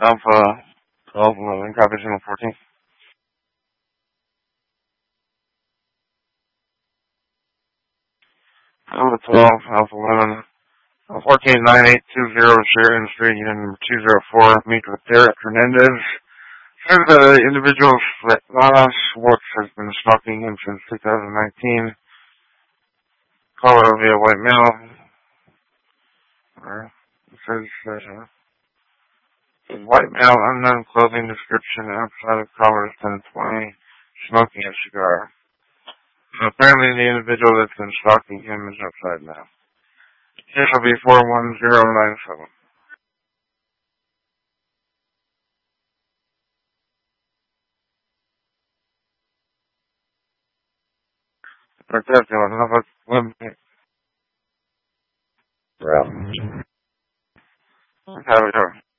Alpha 1211, copy signal 14. Alpha 12, Alpha 11, 149820 Sheridan Street, unit number 204, meet with Derek Hernandez. Says the individual Svetlana Schwartz has been stalking him since 2019. Caller will be a white male. It says, white male, unknown clothing description, outside of collars 1020, smoking a cigar. Apparently the individual that's been stalking him is outside now. This will be 41097. Have it go.